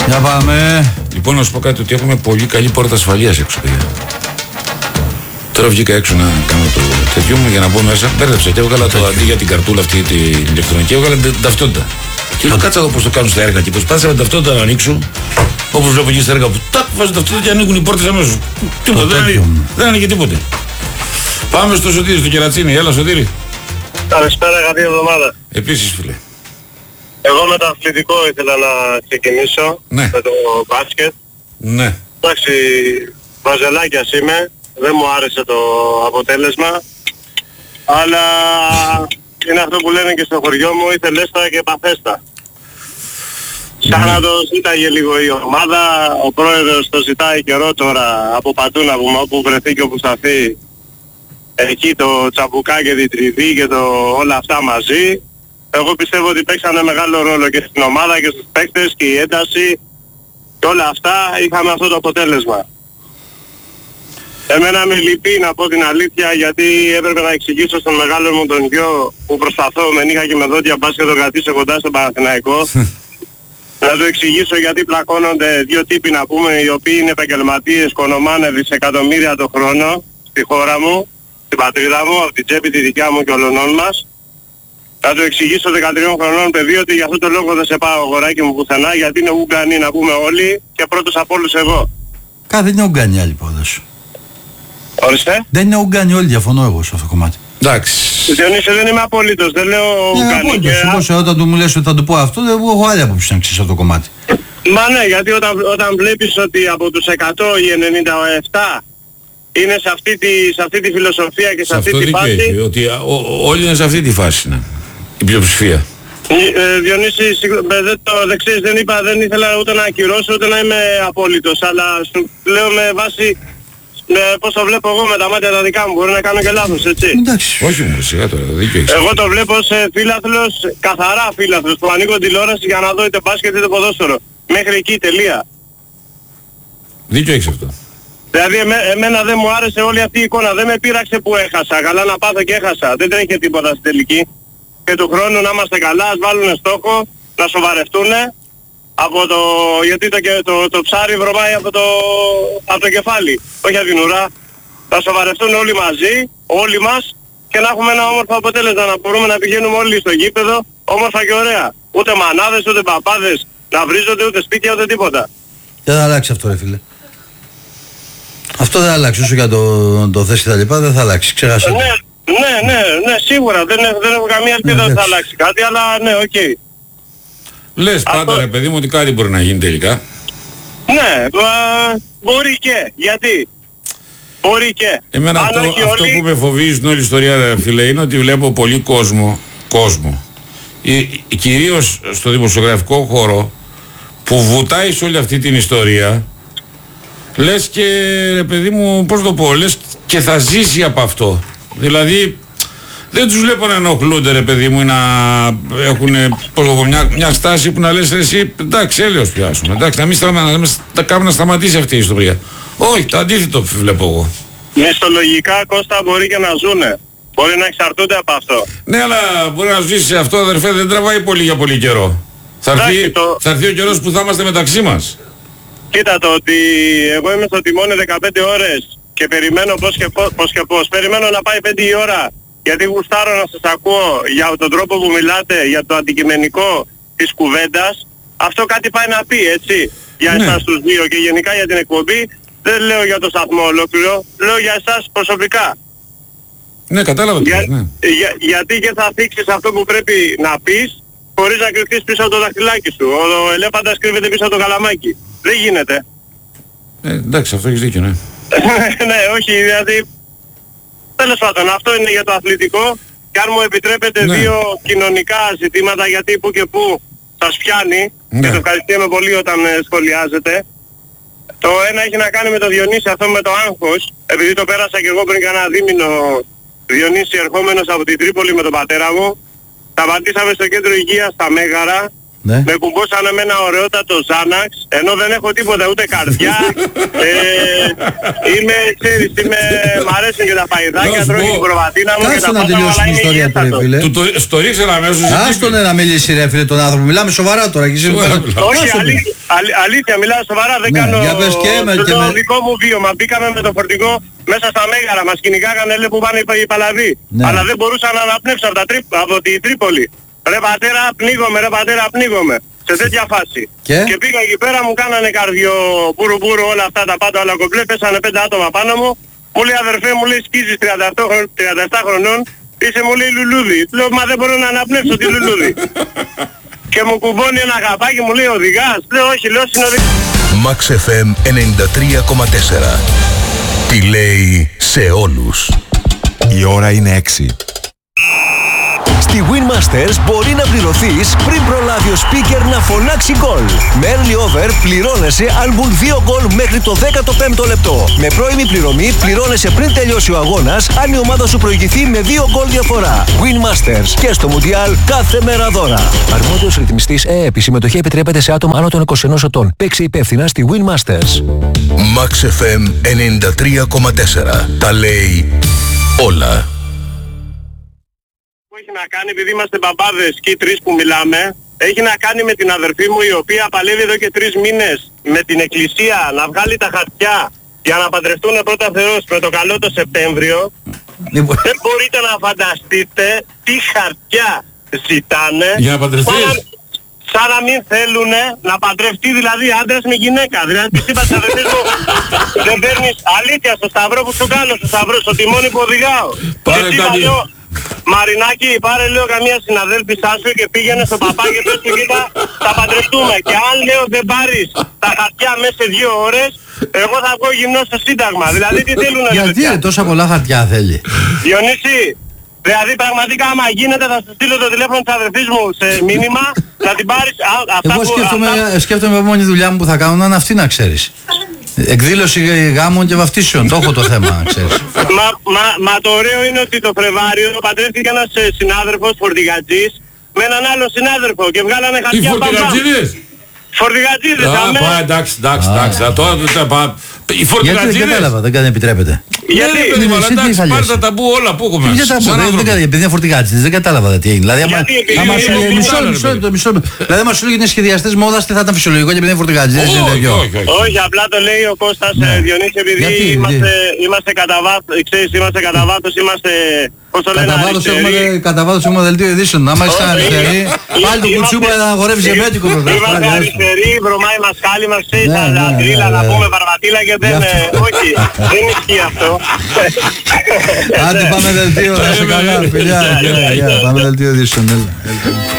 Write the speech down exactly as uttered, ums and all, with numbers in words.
Για πάμε. Λοιπόν, να σου πω κάτι, ότι έχουμε πολύ καλή πόρτα ασφαλείας έξω, παιδιά. Τώρα βγήκα έξω να κάνω το τέτοιο μου για να μπω μέσα. Μπέρδεψα και έβγαλα το αντί για την καρτούλα αυτή την ηλεκτρονική, έβγαλα την ταυτότητα. Και λέω, κάτσα εδώ πώς το κάνουν στα έργα. Και προσπάθησα με την ταυτότητα να ανοίξω. Όπως βλέπω εκεί στα έργα που τάκ, βάζω ταυτότητα και ανοίγουν οι πόρτες αμέσως. Τίποτα, δεν, ανοίγει, δεν ανοίγει τίποτε. Πάμε στο Σωτήρι, στο Κερατσίνι. Έλα, Σωτήρι. Καλησπέρα, καλή εβδομάδα. Επίσης, φίλε. Εγώ με το αθλητικό ήθελα να ξεκινήσω. Ναι. Με το μπάσκετ. Ναι. Εντάξει, βαζελάκιας είμαι. Δεν μου άρεσε το αποτέλεσμα. Αλλά είναι αυτό που λένε και στο χωριό μου, ήθελέστα και παθέστα. Σαν να το ζήταγε λίγο η ομάδα, ο πρόεδρος το ζητάει καιρό τώρα από παντού να πούμε, όπου βρεθεί και όπου σταθεί. Εκεί το τσαμπουκά και την τριβή και το όλα αυτά μαζί. Εγώ πιστεύω ότι παίξανε μεγάλο ρόλο και στην ομάδα και στους παίκτες και η ένταση και όλα αυτά είχαμε αυτό το αποτέλεσμα. Εμένα με λυπεί να πω την αλήθεια, γιατί έπρεπε να εξηγήσω στον μεγάλο μου τον γιο που προσπαθώ με νύχα και με δόντια μπας και το κρατήσω κοντά στον Παναθηναϊκό. Να του εξηγήσω γιατί πλακώνονται δύο τύποι να πούμε, οι οποίοι είναι επαγγελματίες, κονομάνε δισεκατομμύρια το χρόνο στη χώρα μου, στην πατρίδα μου, από την τσέπη τη δικιά μου και ολονών μας. Να του εξηγήσω δεκατρία χρονών παιδί ότι για αυτό το λόγο δεν σε πάω αγοράκι μου πουθενά, γιατί είναι Ούγκανοι να πούμε όλοι και πρώτος από όλους εγώ. Κα, δεν είναι Ούγκανοι άλλοι πόδες. Ορίστε. Δεν είναι Ούγκανοι όλοι, διαφωνώ εγώ σε αυτό το κομμάτι. Εντάξει. Διονύση, δεν είμαι απόλυτος, δεν λέω Ούγκανοι. Ναι, απόλυτος, όταν του μου λες ότι θα του πω αυτό, δεν έχω άλλη άποψη να ξέρεις αυτό το κομμάτι. Μα ναι, γιατί όταν, όταν βλέπεις ότι από τους εκατό οι ενενήντα επτά είναι σε αυτή τη, σε αυτή τη φιλοσοφία και σε, σε αυτή τη φάση. Έχει, ότι όλοι είναι σε αυτή τη φάση, ναι. Η πλειοψηφία. Ε, Διονύση, δεν το δεν ξέρεις, δεν είπα, δεν ήθελα ούτε να ακυρώσω ούτε να είμαι απόλυτος, αλλά σου λέω με βάση με πώς το βλέπω εγώ με τα μάτια τα δικά μου, μπορεί να κάνω και λάθος, έτσι. Εντάξει. Όχι μου, σιγά τώρα, δίκιο έχεις. Εγώ το βλέπω σε φίλαθλος, καθαρά φίλαθλος, που ανοίγω τηλεόραση για να δω είτε μπάσκετ είτε ποδόσφαιρο. Μέχρι εκεί, τελεία. Δίκιο έχεις αυτό. Δηλαδή εμέ, εμένα δεν μου άρεσε όλη αυτή η εικόνα, δεν με πείραξε που έχασα, καλά να πάθω και έχασα, δεν τρέχει τίποτα στην τελική. Και του χρόνου να είμαστε καλά, ας βάλουν στόχο, να σοβαρευτούνε, από το, γιατί το, το, το ψάρι βρωμάει από το, από το κεφάλι, όχι από την ουρά. Να σοβαρευτούν όλοι μαζί, όλοι μας, και να έχουμε ένα όμορφο αποτέλεσμα, να μπορούμε να πηγαίνουμε όλοι στο γήπεδο, όμορφα και ωραία. Ούτε μανάδες, ούτε παπάδες να βρίζονται, ούτε σπίτια, ούτε τίποτα. Δεν θα αλλάξει αυτό, ρε φίλε. Αυτό δεν θα αλλάξει, όσο για το, το θες και τα λοιπά, δεν θα αλλάξει, ξέχασε. Ναι, ναι, ναι, ναι, σίγουρα, δεν, δεν έχω καμία ελπίδα ότι θα αλλάξει κάτι, αλλά ναι, οκ. Okay. Λες πάντα αυτό... ρε παιδί μου ότι κάτι μπορεί να γίνει τελικά. Ναι, α, μπορεί και, γιατί. Μπορεί και. Εμένα αυτό, αυτό όλοι... που με φοβίζει στην όλη ιστορία, ρε φίλε, είναι ότι βλέπω πολύ κόσμο, κόσμο, η, η, κυρίως στο δημοσιογραφικό χώρο, που βουτάει σε όλη αυτή την ιστορία, λες και, ρε παιδί μου, πώς το πω, λες και θα ζήσει από αυτό. Δηλαδή, δεν τους βλέπω να ενοχλούνται, ρε παιδί μου, ή να έχουν μια, μια στάση που να λες εσύ, εντάξει, έλεος πιάσουμε, εντάξει, να μην, σταμα, να μην τα κάνουμε να σταματήσει αυτή η ιστορία. Όχι, το αντίθετο βλέπω εγώ. Μισθολογικά, Κώστα, μπορεί και να ζουνε. Μπορεί να εξαρτούνται από αυτό. Ναι, αλλά μπορεί να ζήσει σε αυτό, αδερφέ, δεν τραβάει πολύ για πολύ καιρό. Θα έρθει, το... θα έρθει ο καιρός που θα είμαστε μεταξύ μας. Κοίτα το, ότι εγώ είμαι στο τιμόνι δεκαπέντε ώρες και περιμένω πώς και πώς, πώς και πώς. Περιμένω να πάει πέντε η ώρα, γιατί γουστάρω να σας ακούω για τον τρόπο που μιλάτε, για το αντικειμενικό της κουβέντας. Αυτό κάτι πάει να πει, έτσι, για ναι. εσάς τους δύο και γενικά για την εκπομπή. Δεν λέω για το σταθμό ολόκληρο, λέω για εσάς προσωπικά. Ναι, κατάλαβα. Για, ναι. για, γιατί και θα θίξεις αυτό που πρέπει να πεις, χωρίς να κρυφτείς πίσω από το δαχτυλάκι σου. Ο, ο ελέφαντας κρύβεται πίσω από το καλαμάκι. Δεν γίνεται. Ε, εντάξει, αυτό έχεις δίκιο, ναι. Ναι, όχι, δηλαδή... Τέλος πάντων, αυτό είναι για το αθλητικό. Και αν μου επιτρέπετε ναι. δύο κοινωνικά ζητήματα, γιατί που και που σας πιάνει, ναι. και το ευχαριστούμε πολύ όταν ε, σχολιάζετε. Το ένα έχει να κάνει με το Διονύση, αυτό με το άγχος, επειδή το πέρασα και εγώ πριν κανένα δίμηνο, Διονύση, ερχόμενος από την Τρίπολη με τον πατέρα μου. Σταματήσαμε στο κέντρο υγείας στα Μέγαρα Ναι. Με κουμπώσανε με ένα ωραιότατο Xanax, ενώ δεν έχω τίποτα, ούτε καρδιά. ε, είμαι, ξέρεις, είμαι, μ' αρέσουν και τα φαϊδάκια, Να σου τρώω πω. και την προβατίνα μου και Κάτσε τα να πάντα, τελειώσει αλλά την είμαι ιστορία του, ρε υγιέστατος. φίλε. Του το, στο ρίξε αμέσως. Άστον να μιλήσει, ρε φίλε, τον άνθρωπο. Μιλάμε σοβαρά τώρα. Και εσύ μου Σοβαρά πας- μιλάω. Όχι, Άσε με. αλή, αλή, αλήθεια, μιλάω σοβαρά, δεν Ναι, κάνω για πες και με- το και με- δικό μου βίωμα. Μπήκαμε με το φορτηγό μέσα στα Μέγαρα, μας κυνηγάγανε, λέει, που πάνε οι- οι Παλαβοί. Ναι. Αλλά δεν μπορούσα να αναπνεύσω από, τα τρί, από τη Τρίπολη. Ρε πατέρα, πνίγομαι, ρε πατέρα, πνίγομαι. Σε τέτοια φάση. Και? και πήγα εκεί πέρα, μου κάνανε καρδιο μπουρου μπουρου, όλα αυτά τα πάντα, όλα κομπλέ, πέσανε πέντε άτομα πάνω μου. Μου λέει, αδερφέ, μου λέει, σκίζεις τριάντα επτά χρονών, είσαι, μου λέει, λουλούδι. Του λέω, μα δεν μπορώ να αναπνεύσω τη λουλούδι. Και μου κουμπώνει ένα γαπάκι, μου λέει, οδηγάς. Λέω, όχι, λέω, συνοδηγάς. Max εφ εμ ενενήντα τρία κόμμα τέσσερα. Τι λέει σε όλους. Η ώρα είναι έξι. Στη Winmasters μπορεί να πληρωθείς πριν προλάβει ο speaker να φωνάξει γκολ. Με early over πληρώνεσαι αν μπουν δύο γκολ μέχρι το δέκατο πέμπτο λεπτό. Με πρώιμη πληρωμή πληρώνεσαι πριν τελειώσει ο αγώνας αν η ομάδα σου προηγηθεί με δύο γκολ διαφορά. Winmasters και στο Μουντιάλ κάθε μέρα δώρα. Αρμόδιος ρυθμιστής ΕΕΠ. Η συμμετοχή επιτρέπεται σε άτομα άνω των είκοσι ενός ετών. Παίξε υπεύθυνα στη Winmasters. Max εφ εμ ενενήντα τρία κόμμα τέσσερα. Τα λέει όλα. Που έχει να κάνει, επειδή είμαστε μπαμπάδες και οι τρεις που μιλάμε, έχει να κάνει με την αδερφή μου, η οποία παλεύει εδώ και τρεις μήνες με την εκκλησία να βγάλει τα χαρτιά για να παντρευτούν πρώτα Θεός με το καλό το Σεπτέμβριο. Λοιπόν, Δεν μπορείτε να φανταστείτε τι χαρτιά ζητάνε. Για να παντρευτείς. Σαν να- Σαν να μην θέλουν να παντρευτεί, δηλαδή άντρας με γυναίκα. Δηλαδή της είπα στις αδερφές μου, δεν παίρνεις αλήθεια στο σταυρό που σου κάνω, στο σταυρό, στο τιμόνι που οδηγάω. Πάρε Και της είπα, κάτι. λέω, Μαρινάκη, πάρε, λέω, καμία συναδέλφισά σου και πήγαινε στο παπά και πες του, κοίτα, θα παντρευτούμε. Και αν, λέω, δεν πάρεις τα χαρτιά μέσα σε δύο ώρες, εγώ θα βγω γυμνός στο Σύνταγμα. Δηλαδή τι θέλουν να γιατί ρε, τόσα πολλά χαρτιά θέλει. Διονύση, δηλαδή πραγματικά άμα γίνεται θα σου στείλω το τηλέφωνο της αδερφής μου σε μήνυμα να την πάρεις. Α, αυτά Εγώ που- σκέφτομαι, αυτά- σκέφτομαι μόνη δουλειά μου που θα κάνω να είναι αυτή, να ξέρεις. Εκδήλωση γάμων και βαφτίσεων. Το έχω το θέμα, να ξέρεις. Μα, μα, μα το ωραίο είναι ότι το Φλεβάριο παντρεύτηκε ένας ε, συνάδελφος φορτηγατζής με έναν άλλο συνάδελφο και βγάλανε Τι χαρτιά μπαμπά. φορτηγατζίδες. Φορτηγατζίδες, Α, αμέ. πά, εντάξει, εντάξει, εντάξει. Α, Τώρα τα πά- Οι Γιατί δεν φορτηγατζίδες. κατάλαβα, δεν κάνει επιτρέπεται. Γιατί, Ναι, παιδί μου, αλλά εσύ τι εντάξει, θα πάρε λες. τα ταμπού όλα που έχουμε. Γιατί τα πω, Σαν δεν- δεν άνθρωποι. κατάλαβα, επειδή είναι φορτηγάτης, δεν κατάλαβα τι έγινε. Δηλαδή, άμα, Γιατί, επειδή άμα είναι σου λέει φορτηγάτης, μισό, ρε μισό παιδί. λεπτό, μισό λεπτό. Δηλαδή, άμα σου λέει είναι σχεδιαστές μόδας, τι θα ήταν φυσιολογικό και επειδή είναι φορτηγάτης. Δεν είναι Όχι, τέτοιο. όχι, όχι. όχι, απλά το λέει ο Κώστας Ναι. ε, Διονύση, επειδή Γιατί, είμαστε, είμαστε κατά βάθος, ξέρεις, είμαστε κατά βάθος, είμαστε, πώς το λένε, Κατά βάθος αριστεροί. έχουμε, κατά βάθος έχουμε δελτίο ειδήσεων. Άμα είσαι Όχι, αριστερή, πάλι το είμαστε- κουτσούπα να αγορεύει ζευγέτικο Είμαστε πρωτά. αριστεροί, βρωμάει μασκάλι μας, ξέρεις, Ναι, τα ναι, ναι, τρίλα, να ναι. πούμε βαρβατήλα και δεν... Γι' αυτό. ε, Όχι, δεν ισχύει αυτό. Άντε πάμε δελτίο, να είσαι καλά, φιλιά. Γεια, γεια, πάμε δελτίο ειδήσεων. έλα, έλα.